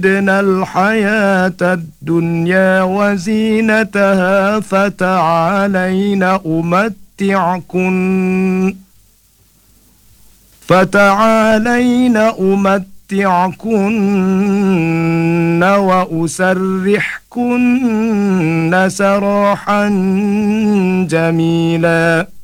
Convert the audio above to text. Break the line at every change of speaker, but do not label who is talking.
أردنا الحياة الدنيا وزينتها فتعالين أمتعكن وأسرحكن سراحا جميلا.